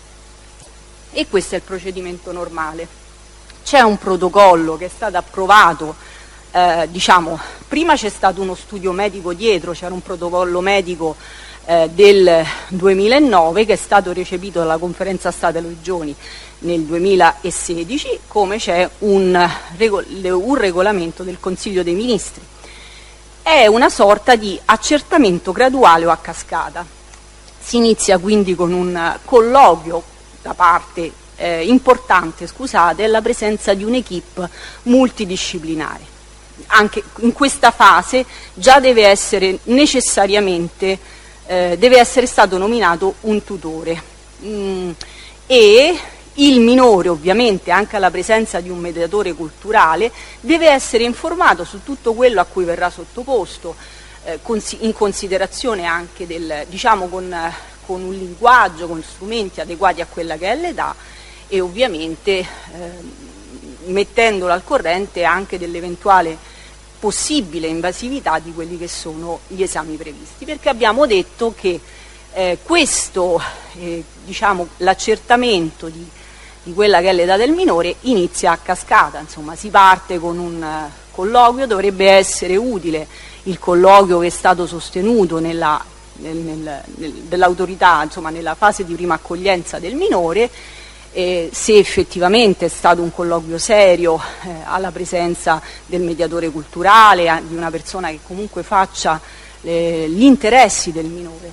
e questo è il procedimento normale. C'è un protocollo che è stato approvato. Eh, diciamo, prima c'è stato uno studio medico dietro, c'era un protocollo medico eh, del duemilanove che è stato recepito dalla Conferenza Stato-Regioni nel duemilasedici, come c'è un, un regolamento del Consiglio dei Ministri. È una sorta di accertamento graduale o a cascata. Si inizia quindi con un colloquio da parte eh, importante, scusate, la presenza di un'equipe multidisciplinare. Anche in questa fase già deve essere necessariamente eh, deve essere stato nominato un tutore mm, e il minore, ovviamente anche alla presenza di un mediatore culturale, deve essere informato su tutto quello a cui verrà sottoposto, eh, cons- in considerazione anche del, diciamo con, con un linguaggio, con strumenti adeguati a quella che è l'età, e ovviamente eh, mettendolo al corrente anche dell'eventuale possibile invasività di quelli che sono gli esami previsti, perché abbiamo detto che eh, questo, eh, diciamo, l'accertamento di, di quella che è l'età del minore inizia a cascata, insomma si parte con un uh, colloquio, dovrebbe essere utile il colloquio che è stato sostenuto nella, nel, nel, nel, dell'autorità, insomma nella fase di prima accoglienza del minore. Eh, se effettivamente è stato un colloquio serio, eh, alla presenza del mediatore culturale, eh, di una persona che comunque faccia eh, gli interessi del minore.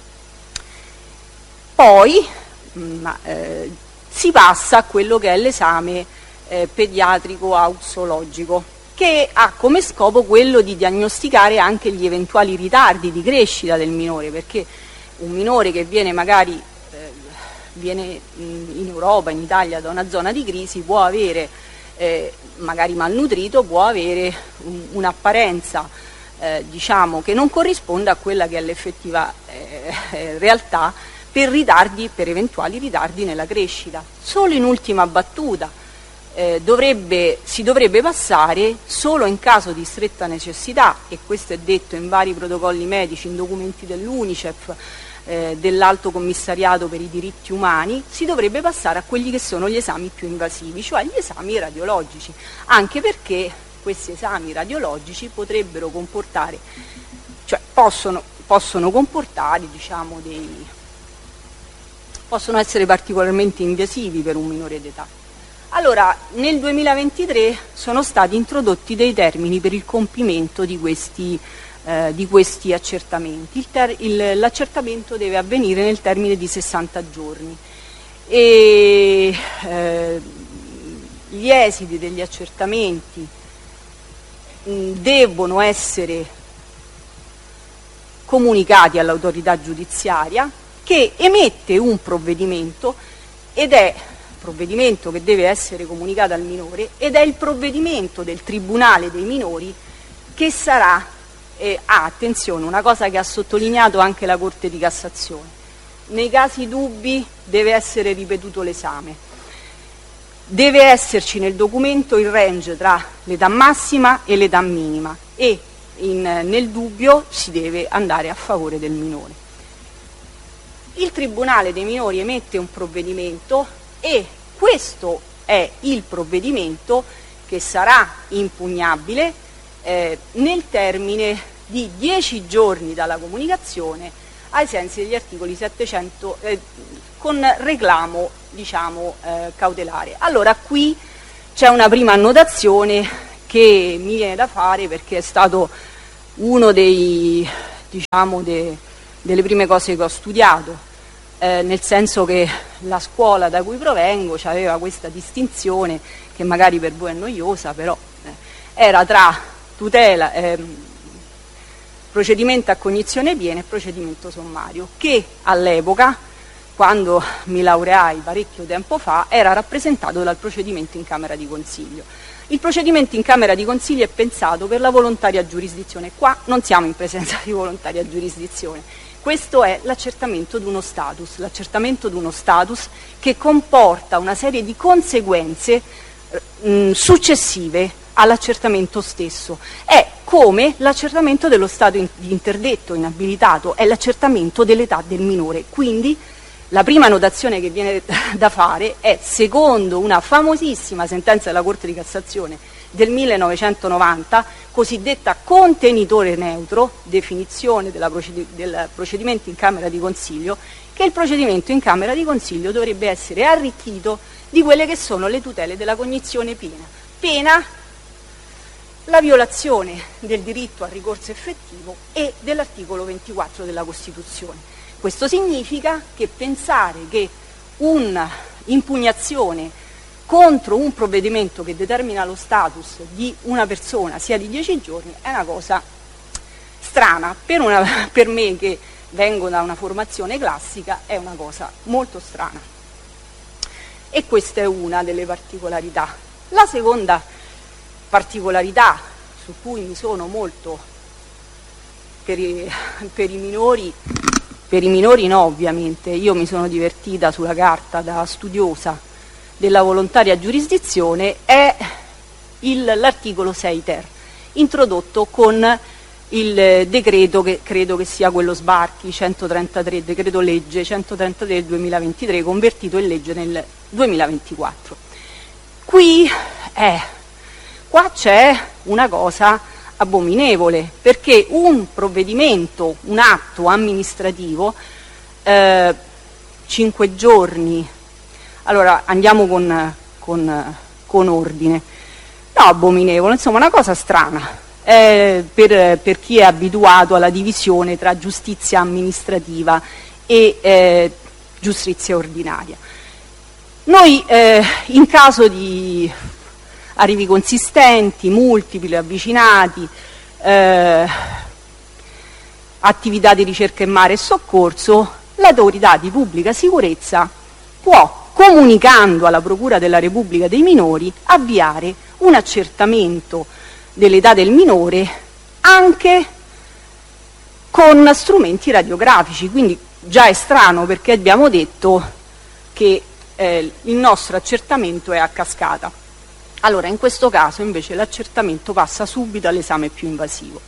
Poi mh, eh, si passa a quello che è l'esame eh, pediatrico auxologico, che ha come scopo quello di diagnosticare anche gli eventuali ritardi di crescita del minore, perché un minore che viene magari viene in Europa, in Italia, da una zona di crisi, può avere, eh, magari malnutrito, può avere un, un'apparenza eh, diciamo che non corrisponde a quella che è l'effettiva eh, realtà per ritardi, per eventuali ritardi nella crescita. Solo in ultima battuta eh, dovrebbe, si dovrebbe passare solo in caso di stretta necessità, e questo è detto in vari protocolli medici, in documenti dell'UNICEF, dell'Alto Commissariato per i diritti umani, si dovrebbe passare a quelli che sono gli esami più invasivi, cioè gli esami radiologici, anche perché questi esami radiologici potrebbero comportare, cioè possono, possono comportare, diciamo, dei, possono essere particolarmente invasivi per un minore d'età. Allora, nel duemilaventitré sono stati introdotti dei termini per il compimento di questi Eh, di questi accertamenti. Il ter- il, l'accertamento deve avvenire nel termine di sessanta giorni e eh, gli esiti degli accertamenti mh, debbono essere comunicati all'autorità giudiziaria, che emette un provvedimento, ed è provvedimento che deve essere comunicato al minore, ed è il provvedimento del Tribunale dei minori che sarà E, ah, attenzione, una cosa che ha sottolineato anche la Corte di Cassazione: nei casi dubbi deve essere ripetuto l'esame, deve esserci nel documento il range tra l'età massima e l'età minima, e in, nel dubbio si deve andare a favore del minore. il Tribunale dei minori emette un provvedimento e questo è il provvedimento che sarà impugnabile eh, nel termine di dieci giorni dalla comunicazione ai sensi degli articoli settecento eh, con reclamo, diciamo, eh, cautelare. Allora qui c'è una prima annotazione che mi viene da fare perché è stato uno dei, diciamo, de, delle prime cose che ho studiato. Eh, nel senso che la scuola da cui provengo aveva questa distinzione che magari per voi è noiosa, però eh, era tra tutela, eh, procedimento a cognizione piena e procedimento sommario, che all'epoca, quando mi laureai parecchio tempo fa, era rappresentato dal procedimento in Camera di Consiglio. Il procedimento in Camera di Consiglio è pensato per la volontaria giurisdizione, qua non siamo in presenza di volontaria giurisdizione. Questo è l'accertamento di uno status, l'accertamento di uno status che comporta una serie di conseguenze mh, successive all'accertamento stesso. È come l'accertamento dello stato in, di interdetto, inabilitato, è l'accertamento dell'età del minore. Quindi la prima notazione che viene da fare è, secondo una famosissima sentenza della Corte di Cassazione del millenovecentonovanta, cosiddetta contenitore neutro, definizione della proced- del procedimento in Camera di Consiglio, che il procedimento in Camera di Consiglio dovrebbe essere arricchito di quelle che sono le tutele della cognizione piena. Pena la violazione del diritto al ricorso effettivo e dell'articolo ventiquattro della Costituzione. Questo significa che pensare che un'impugnazione contro un provvedimento che determina lo status di una persona sia di dieci giorni è una cosa strana, per, una, per me che vengo da una formazione classica è una cosa molto strana. E questa è una delle particolarità. La seconda particolarità su cui mi sono molto, per i, per i minori, per i minori no ovviamente, io mi sono divertita sulla carta da studiosa della volontaria giurisdizione, è il, l'articolo sei ter, introdotto con il decreto che credo che sia quello sbarchi centotrentatré, decreto legge centotrentatré del duemilaventitré, convertito in legge nel duemilaventiquattro. Qui, eh, qua c'è una cosa abominevole, perché un provvedimento, un atto amministrativo, eh, cinque giorni. Allora andiamo con, con, con ordine. No, abominevole, insomma una cosa strana eh, per, per chi è abituato alla divisione tra giustizia amministrativa e eh, giustizia ordinaria. Noi eh, in caso di arrivi consistenti, multipli, avvicinati, eh, attività di ricerca in mare e soccorso, l'autorità di pubblica sicurezza può, comunicando alla Procura della Repubblica dei minori, avviare un accertamento dell'età del minore anche con strumenti radiografici. Quindi già è strano, perché abbiamo detto che eh, il nostro accertamento è a cascata. Allora in questo caso invece l'accertamento passa subito all'esame più invasivo.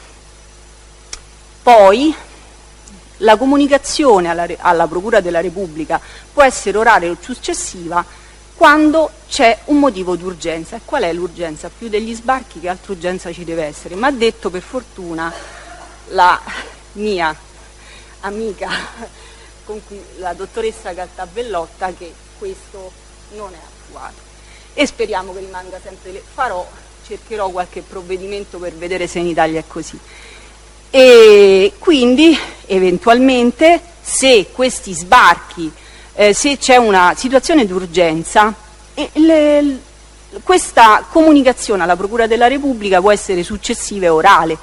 Poi la comunicazione alla, alla Procura della Repubblica può essere orale o successiva quando c'è un motivo d'urgenza. E qual è l'urgenza? Più degli sbarchi che altra urgenza ci deve essere? Ma ha detto per fortuna la mia amica, con cui, la dottoressa Caltabellotta, che questo non è attuato. E speriamo che rimanga sempre. Farò, cercherò qualche provvedimento per vedere se in Italia è così. E quindi eventualmente, se questi sbarchi, eh, se c'è una situazione d'urgenza, eh, le, questa comunicazione alla Procura della Repubblica può essere successiva e orale,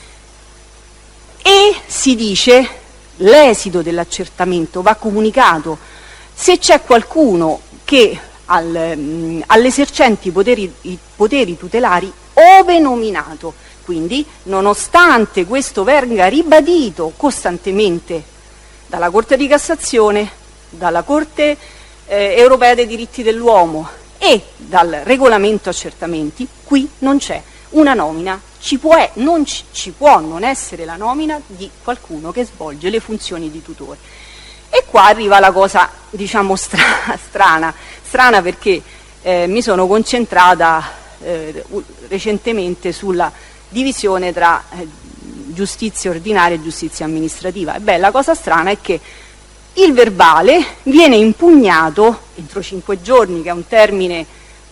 e si dice l'esito dell'accertamento va comunicato se c'è qualcuno che al, mh, all'esercente i poteri, i poteri tutelari ove nominato. Quindi, nonostante questo venga ribadito costantemente dalla Corte di Cassazione, dalla Corte eh, Europea dei Diritti dell'Uomo e dal Regolamento Accertamenti, qui non c'è una nomina, ci può, non ci, ci può non essere la nomina di qualcuno che svolge le funzioni di tutore. E qua arriva la cosa, diciamo, stra- strana, strana perché eh, mi sono concentrata eh, recentemente sulla divisione tra eh, giustizia ordinaria e giustizia amministrativa. E beh, la cosa strana è che il verbale viene impugnato entro cinque giorni, che è un termine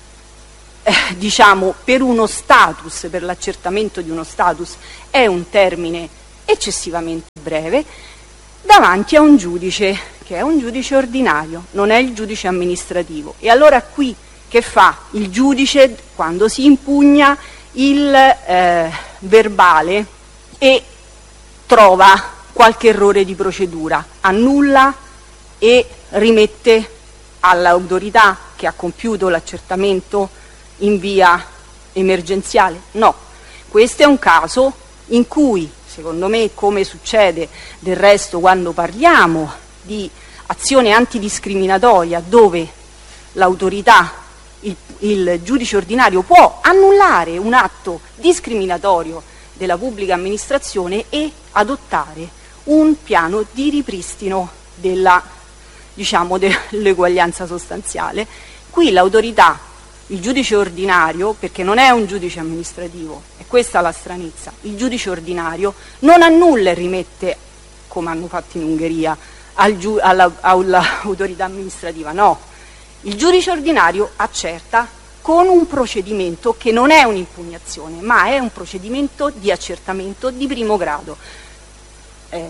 eh, diciamo per uno status, per l'accertamento di uno status è un termine eccessivamente breve, davanti a un giudice che è un giudice ordinario, non è il giudice amministrativo. E allora qui che fa il giudice quando si impugna il eh, verbale e trova qualche errore di procedura? Annulla e rimette all'autorità che ha compiuto l'accertamento in via emergenziale? No, questo è un caso in cui, secondo me, come succede del resto quando parliamo di azione antidiscriminatoria, dove l'autorità, il, il giudice ordinario può annullare un atto discriminatorio della pubblica amministrazione e adottare un piano di ripristino della, diciamo, dell'eguaglianza sostanziale. Qui l'autorità, il giudice ordinario, perché non è un giudice amministrativo, è questa la stranezza, il giudice ordinario non annulla e rimette, come hanno fatto in Ungheria, al giu- alla, all'autorità amministrativa, no. Il giudice ordinario accerta con un procedimento che non è un'impugnazione, ma è un procedimento di accertamento di primo grado. Eh,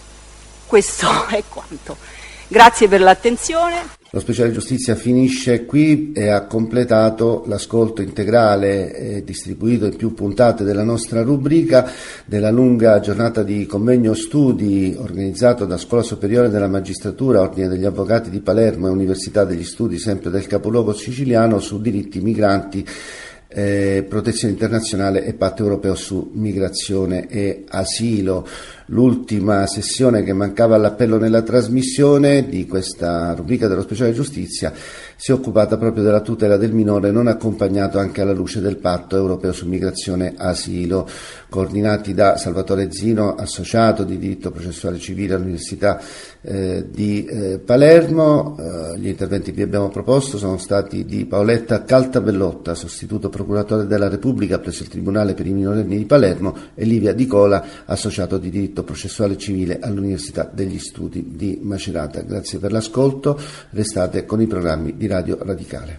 questo è quanto. Grazie per l'attenzione. Lo speciale giustizia finisce qui e ha completato l'ascolto integrale e distribuito in più puntate della nostra rubrica della lunga giornata di convegno studi organizzato da Scuola Superiore della Magistratura, Ordine degli Avvocati di Palermo e Università degli Studi sempre del capoluogo siciliano su diritti migranti, eh, protezione internazionale e patto europeo su migrazione e asilo. L'ultima sessione che mancava all'appello nella trasmissione di questa rubrica dello speciale giustizia si è occupata proprio della tutela del minore non accompagnato, anche alla luce del patto europeo su migrazione e asilo, coordinati da Salvatore Zino, associato di diritto processuale civile all'Università eh, di eh, Palermo. Eh, gli interventi che vi abbiamo proposto sono stati di Paoletta Caltabellotta, sostituto procuratore della Repubblica presso il Tribunale per i minorenni di Palermo, e Livia Di Cola, associato di diritto processuale civile all'Università degli Studi di Macerata. Grazie per l'ascolto, restate con i programmi di Radio Radicale.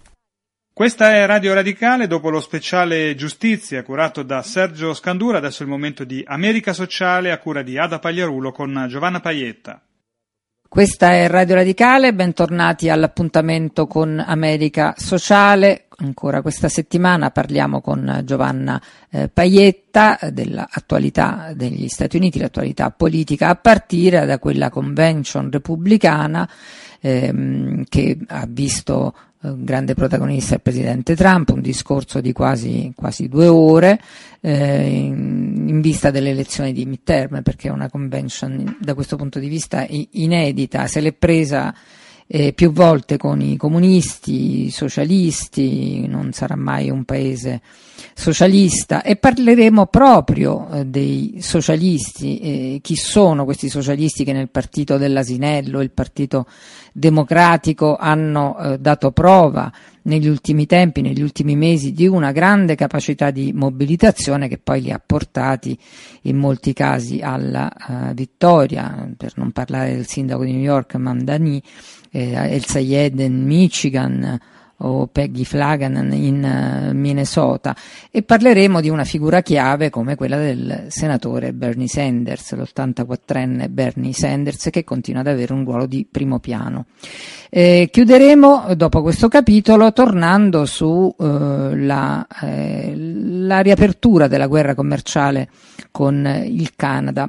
Questa è Radio Radicale. Dopo lo speciale giustizia curato da Sergio Scandura, adesso è il momento di America Sociale a cura di Ada Pagliarulo con Giovanna Paietta. Questa è Radio Radicale, bentornati all'appuntamento con America Sociale. Ancora questa settimana parliamo con Giovanna eh, Paietta dell'attualità degli Stati Uniti, l'attualità politica, a partire da quella convention repubblicana ehm, che ha visto eh, grande protagonista il presidente Trump, un discorso di quasi, quasi due ore eh, in, in vista delle elezioni di midterm, perché è una convention da questo punto di vista inedita, se l'è presa Eh, più volte con i comunisti, i socialisti, non sarà mai un paese socialista, e parleremo proprio eh, dei socialisti, eh, chi sono questi socialisti che nel partito dell'Asinello, il partito democratico, hanno eh, dato prova negli ultimi tempi, negli ultimi mesi, di una grande capacità di mobilitazione che poi li ha portati in molti casi alla uh, vittoria, per non parlare del sindaco di New York Mamdani, eh, El Sayed in Michigan o Peggy Flanagan in uh, Minnesota, e parleremo di una figura chiave come quella del senatore Bernie Sanders, l'ottantaquattrenne Bernie Sanders, che continua ad avere un ruolo di primo piano. Eh, chiuderemo dopo questo capitolo tornando su eh, la, eh, la riapertura della guerra commerciale con il Canada.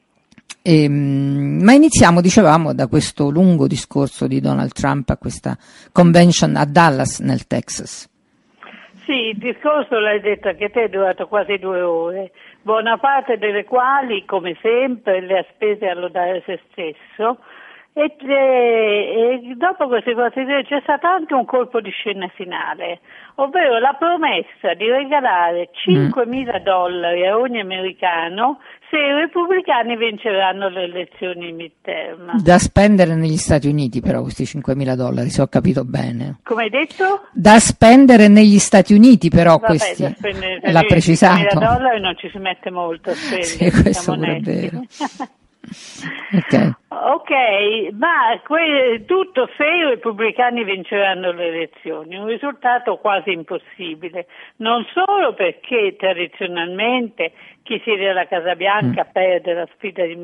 E, ma iniziamo, dicevamo, da questo lungo discorso di Donald Trump a questa convention a Dallas nel Texas. Sì, il discorso, l'hai detto anche te, è durato quasi due ore, buona parte delle quali, come sempre, le ha spese a lodare se stesso. E, e, e dopo queste cose c'è stato anche un colpo di scena finale, ovvero la promessa di regalare cinquemila dollari a ogni americano se i repubblicani vinceranno le elezioni midterm. Da spendere negli Stati Uniti però questi cinquemila dollari, se ho capito bene. Come hai detto? Da spendere negli Stati Uniti però. Vabbè, questi, da spendere, l'ha precisato. cinquemila dollari non ci si mette molto a spendere. Sì, questo pure è vero. Okay. Ok, ma que- tutto se i repubblicani vinceranno le elezioni, un risultato quasi impossibile, non solo perché tradizionalmente chi siede alla Casa Bianca mm. perde la sfida di